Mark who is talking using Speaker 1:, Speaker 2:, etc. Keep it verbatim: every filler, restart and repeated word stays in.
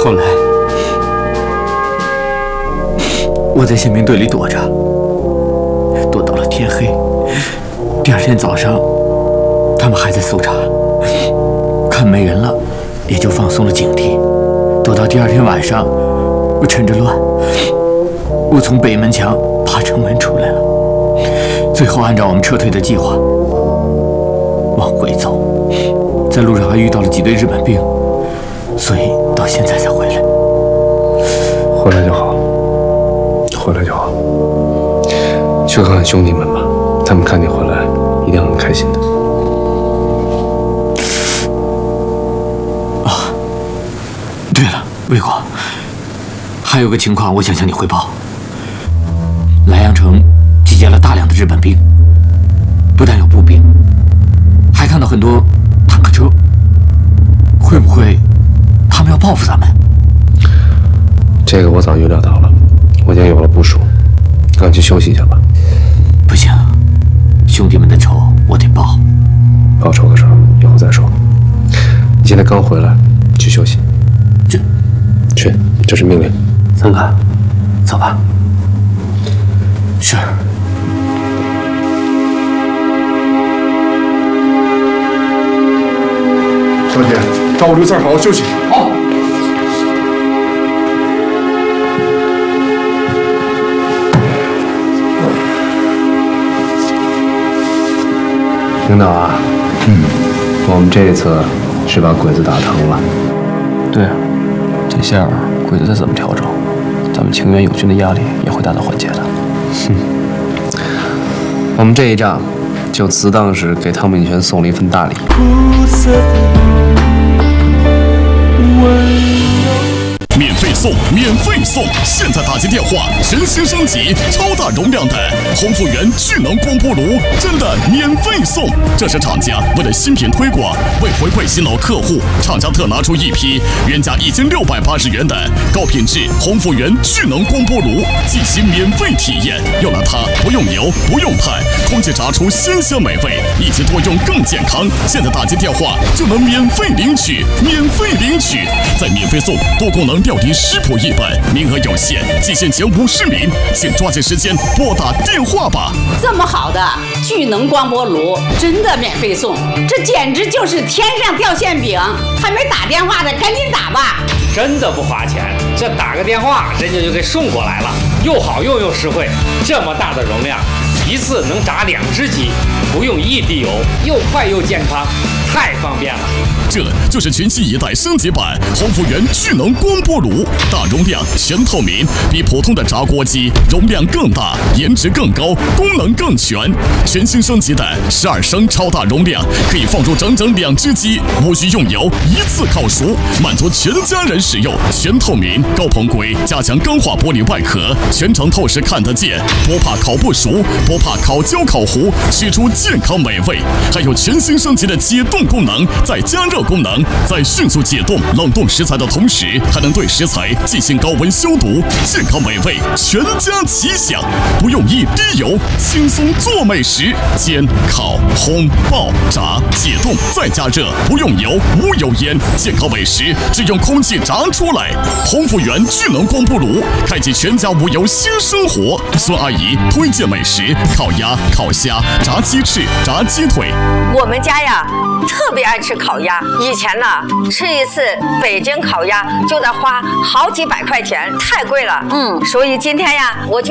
Speaker 1: 后来，我在宪兵队里躲着，躲到了天黑。第二天早上，他们还在搜查，看没人了，也就放松了警惕。躲到第二天晚上，我趁着乱，我从北门墙爬城门出来了。最后按照我们撤退的计划往回走，在路上还遇到了几队日本兵，所以到现在才回来。
Speaker 2: 回来就好，回来就好。去看看兄弟们吧，他们看你回来一定很开心的。
Speaker 1: 啊，对了，魏国，还有个情况我想向你汇报。莱阳城集结了大量的日本兵，不但有步兵，还看到很多坦克车。会不会他们要报复咱们？
Speaker 2: 这个我早预料到了，我已经有了部署。赶去休息一下吧。
Speaker 1: 不行，兄弟们的仇我得报。
Speaker 2: 报仇的事以后再说。你现在刚回来，去休息。
Speaker 1: 这，
Speaker 2: 去，这是命令。
Speaker 1: 三哥，走吧。是。
Speaker 3: 小姐，照我这个字儿，好好休息。好。
Speaker 2: 领导啊，嗯，我们这一次是把鬼子打疼了。
Speaker 4: 对啊，这下鬼子再怎么调整，咱们清源友军的压力也会大大缓解的。
Speaker 2: 哼，我们这一仗就此当时给汤炳全送了一份大礼。
Speaker 5: 免费送，免费送！现在打进电话，全新升级，超大容量的鸿福源聚能光波炉，真的免费送！这是厂家为了新品推广，为回馈新老客户，厂家特拿出一批原价一千六百八十元的高品质鸿福源聚能光波炉，进行免费体验。有了它，不用油，不用碳，空气炸出鲜香美味，一起多用更健康。现在打进电话就能免费领取，免费领取，再免费送多功能料理食谱一本，名额有限，仅限前五十名，请抓紧时间拨打电话吧。
Speaker 6: 这么好的聚能光波炉，真的免费送，这简直就是天上掉馅饼！还没打电话的，赶紧打吧！
Speaker 7: 真的不花钱，这打个电话，人家就给送过来了，又好用又实惠。这么大的容量，一次能炸两只鸡，不用一滴油，又快又健康，太方便了。
Speaker 5: 这就是全新一代升级版鸿福源聚能光波炉，大容量、全透明，比普通的炸锅机容量更大，颜值更高，功能更全。全新升级的十二升超大容量，可以放入整整两只鸡，无需用油，一次烤熟，满足全家人使用。全透明高硼硅加强钢化玻璃外壳，全程透视看得见，不怕烤不熟，不怕烤焦烤糊，吃出健康美味。还有全新升级的解冻功能，再加热功能，在迅速解冻冷冻食材的同时，还能对食材进行高温消毒，健康美味，全家齐享。不用一滴油，轻松做美食，煎、烤、烘、爆、炸、解冻再加热，不用油，无油烟，健康美食只用空气炸出来。鸿福源聚能光波炉，开启全家无油新生活。孙阿姨推荐美食：烤鸭、烤虾、炸鸡翅、炸鸡腿。
Speaker 8: 我们家呀，特别爱吃烤鸭。以前呢，吃一次北京烤鸭就得花好几百块钱，太贵了。嗯，所以今天呀，我就